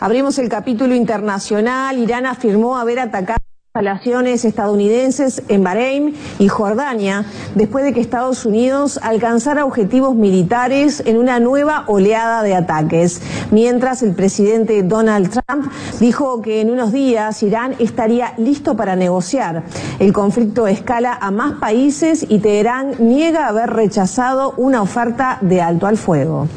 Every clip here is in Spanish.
Abrimos el capítulo internacional. Irán afirmó haber atacado instalaciones estadounidenses en Bahrein y Jordania después de que Estados Unidos alcanzara objetivos militares en una nueva oleada de ataques. Mientras el presidente Donald Trump dijo que en unos días Irán estaría listo para negociar. El conflicto escala a más países y Teherán niega haber rechazado una oferta de alto al fuego.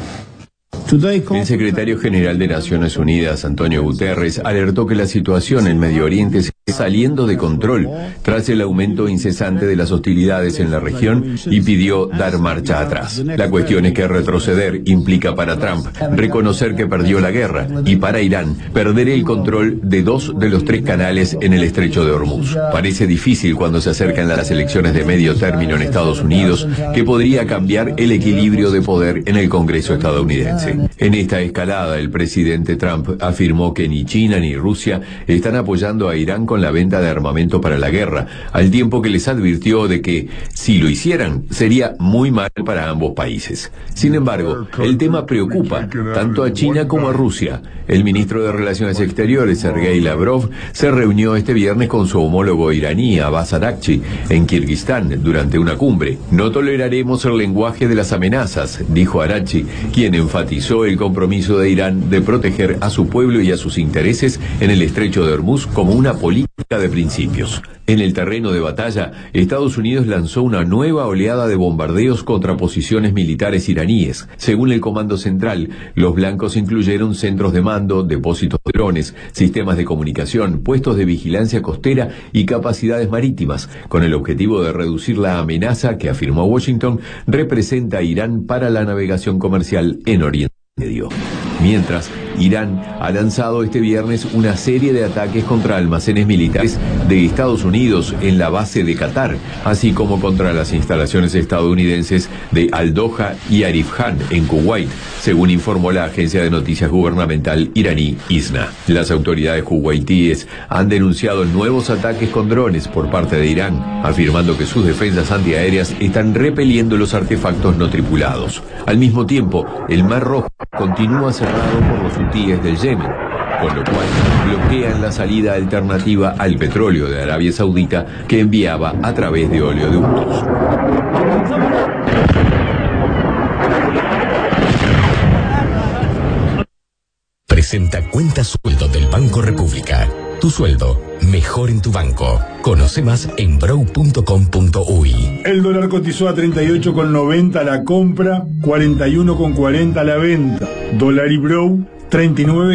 El secretario general de Naciones Unidas, Antonio Guterres, alertó que la situación en Medio Oriente se está saliendo de control tras el aumento incesante de las hostilidades en la región y pidió dar marcha atrás. La cuestión es que retroceder implica para Trump reconocer que perdió la guerra y para Irán perder el control de 2 de los 3 canales en el estrecho de Hormuz. Parece difícil cuando se acercan las elecciones de medio término en Estados Unidos, que podría cambiar el equilibrio de poder en el Congreso estadounidense. En esta escalada, el presidente Trump afirmó que ni China ni Rusia están apoyando a Irán con la venta de armamento para la guerra, al tiempo que les advirtió de que, si lo hicieran, sería muy mal para ambos países. Sin embargo, el tema preocupa tanto a China como a Rusia. El ministro de Relaciones Exteriores, Sergei Lavrov, se reunió este viernes con su homólogo iraní, Abbas Araghchi, en Kirguistán durante una cumbre. No toleraremos el lenguaje de las amenazas, dijo Araghchi, quien enfatizó el compromiso de Irán de proteger a su pueblo y a sus intereses en el estrecho de Hormuz como una política de principios. En el terreno de batalla, Estados Unidos lanzó una nueva oleada de bombardeos contra posiciones militares iraníes. Según el Comando Central, los blancos incluyeron centros de mando, depósitos de drones, sistemas de comunicación, puestos de vigilancia costera y capacidades marítimas, con el objetivo de reducir la amenaza que, afirmó Washington, representa a Irán para la navegación comercial en Oriente Medio. Mientras, Irán ha lanzado este viernes una serie de ataques contra almacenes militares de Estados Unidos en la base de Qatar, así como contra las instalaciones estadounidenses de Al-Doha y Arif Khan en Kuwait, según informó la agencia de noticias gubernamental iraní ISNA. Las autoridades kuwaitíes han denunciado nuevos ataques con drones por parte de Irán, afirmando que sus defensas antiaéreas están repeliendo los artefactos no tripulados. Al mismo tiempo, el Mar Rojo continúa cerrado por los hutíes del Yemen, con lo cual bloquean la salida alternativa al petróleo de Arabia Saudita que enviaba a través de oleoductos. Presenta Cuenta Sueldo del Banco República. Tu sueldo, mejor en tu banco. Conoce más en brow.com.uy. El dólar cotizó a 38,90 la compra, 41,40 la venta. Dólar y Brow, 39